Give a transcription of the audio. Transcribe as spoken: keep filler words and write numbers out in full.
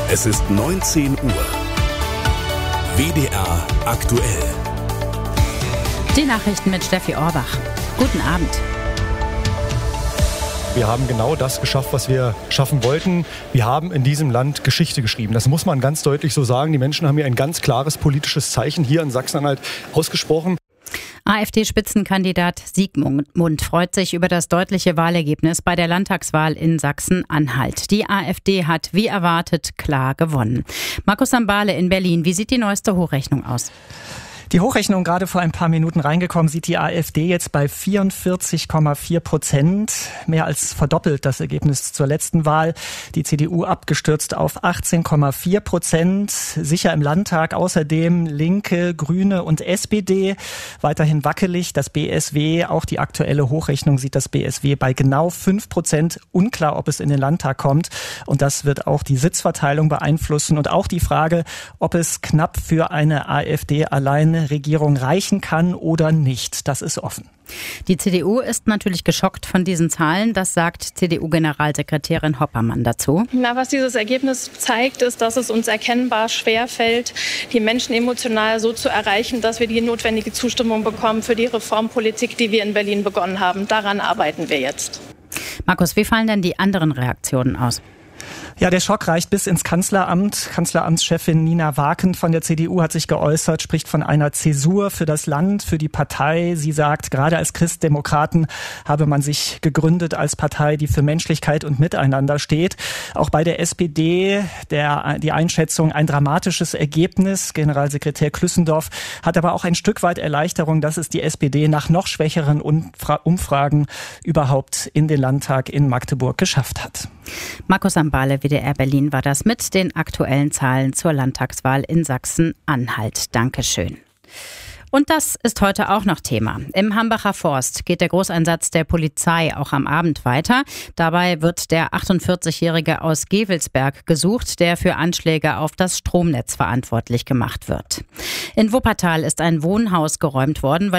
Es ist neunzehn Uhr. W D R aktuell. Die Nachrichten mit Steffi Orbach. Guten Abend. Wir haben genau das geschafft, was wir schaffen wollten. Wir haben in diesem Land Geschichte geschrieben. Das muss man ganz deutlich so sagen. Die Menschen haben hier ein ganz klares politisches Zeichen hier in Sachsen-Anhalt ausgesprochen. AfD-Spitzenkandidat Siegmund freut sich über das deutliche Wahlergebnis bei der Landtagswahl in Sachsen-Anhalt. Die AfD hat, wie erwartet, klar gewonnen. Markus Sambale in Berlin, wie sieht die neueste Hochrechnung aus? Die Hochrechnung gerade vor ein paar Minuten reingekommen, sieht die AfD jetzt bei vierundvierzig Komma vier Prozent. Mehr als verdoppelt das Ergebnis zur letzten Wahl. Die C D U abgestürzt auf achtzehn Komma vier Prozent. Sicher im Landtag außerdem Linke, Grüne und S P D. Weiterhin wackelig das B S W. Auch die aktuelle Hochrechnung sieht das B S W bei genau fünf Prozent. Unklar, ob es in den Landtag kommt. Und das wird auch die Sitzverteilung beeinflussen. Und auch die Frage, ob es knapp für eine AfD alleine Regierung reichen kann oder nicht. Das ist offen. Die C D U ist natürlich geschockt von diesen Zahlen. Das sagt C D U-Generalsekretärin Hoppermann dazu. Na, was dieses Ergebnis zeigt, ist, dass es uns erkennbar schwerfällt, die Menschen emotional so zu erreichen, dass wir die notwendige Zustimmung bekommen für die Reformpolitik, die wir in Berlin begonnen haben. Daran arbeiten wir jetzt. Markus, wie fallen denn die anderen Reaktionen aus? Ja, der Schock reicht bis ins Kanzleramt. Kanzleramtschefin Nina Waken von der C D U hat sich geäußert, spricht von einer Zäsur für das Land, für die Partei. Sie sagt, gerade als Christdemokraten habe man sich gegründet als Partei, die für Menschlichkeit und Miteinander steht. Auch bei der S P D der, die Einschätzung ein dramatisches Ergebnis. Generalsekretär Klüssendorf hat aber auch ein Stück weit Erleichterung, dass es die S P D nach noch schwächeren Umfragen überhaupt in den Landtag in Magdeburg geschafft hat. Markus Sambale, W D R Berlin, war das mit den aktuellen Zahlen zur Landtagswahl in Sachsen-Anhalt. Dankeschön. Und das ist heute auch noch Thema. Im Hambacher Forst geht der Großeinsatz der Polizei auch am Abend weiter. Dabei wird der achtundvierzigjährige aus Gevelsberg gesucht, der für Anschläge auf das Stromnetz verantwortlich gemacht wird. In Wuppertal ist ein Wohnhaus geräumt worden, weil